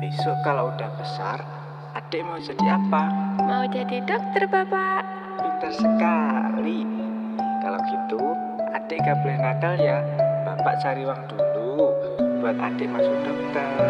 Besok kalau udah besar, adik mau jadi apa? Mau jadi dokter, Bapak. Pintar sekali. Kalau gitu, adik gak boleh nakal ya. Bapak cari uang dulu buat adik masuk dokter.